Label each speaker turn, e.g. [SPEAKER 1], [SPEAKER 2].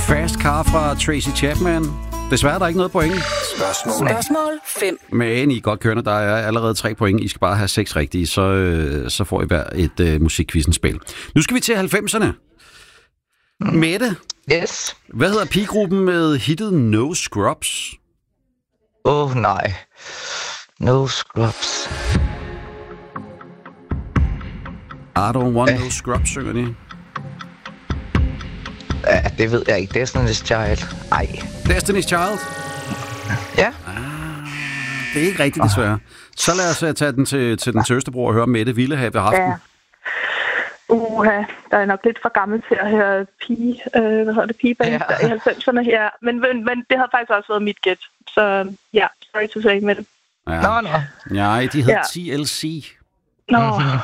[SPEAKER 1] Fast Car fra Tracy Chapman. Desværre er der ikke noget point.
[SPEAKER 2] Spørgsmål 5.
[SPEAKER 1] Men I er godt kørende. Der er allerede 3 point. I skal bare have 6 rigtige, så får I hver et musikquizzen-spil. Nu skal vi til 90'erne. Mette.
[SPEAKER 3] Yes.
[SPEAKER 1] Hvad hedder pigegruppen med hittet No Scrubs?
[SPEAKER 3] Nej. No Scrubs.
[SPEAKER 1] I don't want no scrubs, synger de.
[SPEAKER 3] Ja, det ved jeg ikke. Destiny's Child. Ej.
[SPEAKER 1] Destiny's Child?
[SPEAKER 3] Ja.
[SPEAKER 1] Det er ikke rigtigt, desværre. Så lad os tage den til den Østerbro og høre, Mette ville have ved haften.
[SPEAKER 4] Ja. Der er nok lidt for gammel til at høre pigeband i 90'erne her. Men det havde faktisk også været mit gæt. Så ja, sorry to say med det.
[SPEAKER 1] Ja.
[SPEAKER 3] Nå.
[SPEAKER 1] Nej, de hed TLC.
[SPEAKER 4] Nå.